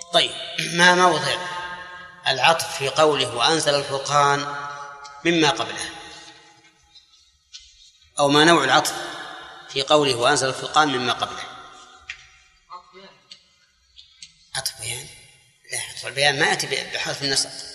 طيب، ما موضع العطف في قوله وأنزل الفرقان مما قبله، أو ما نوع العطف في قوله وأنزل الفرقان مما قبله؟ عطف بيان. لا، عطف البيان ما يأتي بحذف النسق.